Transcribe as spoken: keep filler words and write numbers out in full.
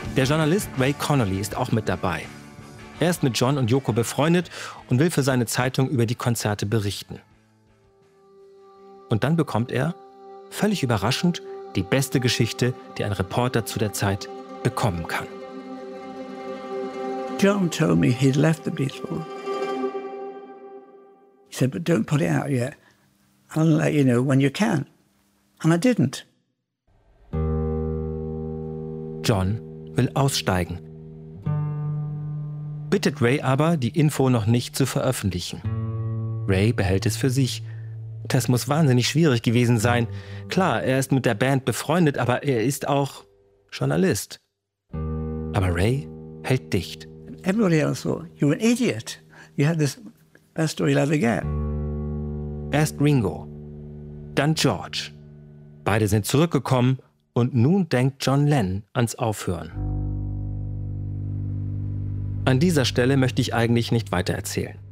Der Journalist Ray Connolly ist auch mit dabei. Er ist mit John und Yoko befreundet und will für seine Zeitung über die Konzerte berichten. Und dann bekommt er, völlig überraschend, die beste Geschichte, die ein Reporter zu der Zeit bekommen kann. John told me he'd left the Beatles. He said, but don't put it out yet. I'll let you know when you can. And I didn't. John will aussteigen. Bittet Ray aber, die Info noch nicht zu veröffentlichen. Ray behält es für sich. Das muss wahnsinnig schwierig gewesen sein. Klar, er ist mit der Band befreundet, aber er ist auch Journalist. Aber Ray hält dicht. Everybody else thought, you're an idiot. You had this best story you'll ever get. Erst Ringo, dann George. Beide sind zurückgekommen und nun denkt John Lennon ans Aufhören. An dieser Stelle möchte ich eigentlich nicht weiter erzählen.